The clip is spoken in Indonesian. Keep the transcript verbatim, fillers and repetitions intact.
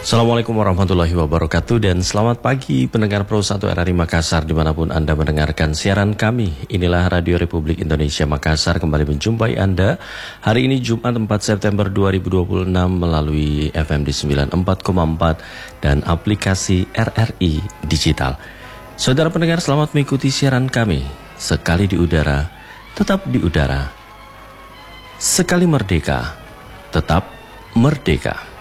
Assalamualaikum warahmatullahi wabarakatuh dan selamat pagi pendengar Pro satu R R I Makassar dimanapun Anda mendengarkan siaran kami. Inilah Radio Republik Indonesia Makassar kembali menjumpai Anda hari ini Jumat empat September dua ribu dua puluh enam melalui F M di sembilan puluh empat koma empat dan aplikasi R R I Digital. Saudara pendengar, selamat mengikuti siaran kami. Sekali di udara, tetap di udara. Sekali merdeka, tetap merdeka.